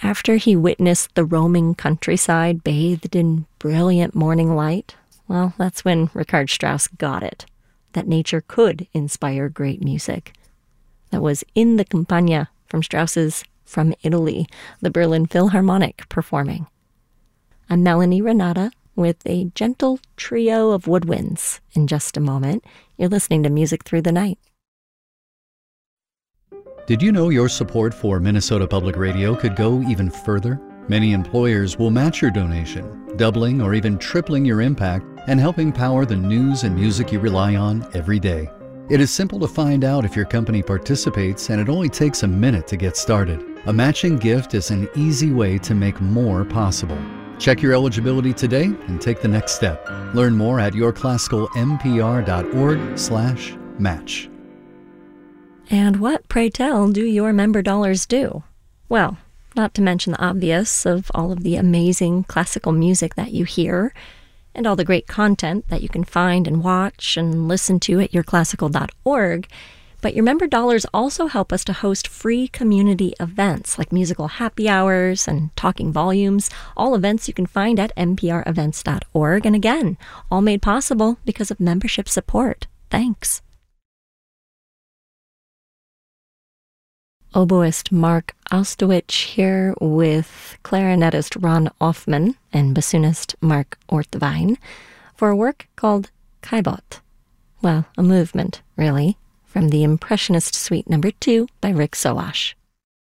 after he witnessed the roaming countryside bathed in brilliant morning light, well, that's when Richard Strauss got it, that nature could inspire great music. That was In the Campagna from Strauss's From Italy, the Berlin Philharmonic performing. I'm Melanie Renata with a gentle trio of woodwinds. In just a moment, you're listening to Music Through the Night. Did you know your support for Minnesota Public Radio could go even further? Many employers will match your donation, doubling or even tripling your impact and helping power the news and music you rely on every day. It is simple to find out if your company participates, and it only takes a minute to get started. A matching gift is an easy way to make more possible. Check your eligibility today and take the next step. Learn more at yourclassicalmpr.org/match. And what, pray tell, do your member dollars do? Well, not to mention the obvious of all of the amazing classical music that you hear, and all the great content that you can find and watch and listen to at yourclassical.org, but your member dollars also help us to host free community events like musical happy hours and talking volumes, all events you can find at nprevents.org, and again, all made possible because of membership support. Thanks. Oboist Mark Austowich here with clarinetist Ron Offman and bassoonist Mark Ortwein for a work called Caillebotte. Well, a movement, really, from the Impressionist Suite No. 2 by Rick Soash.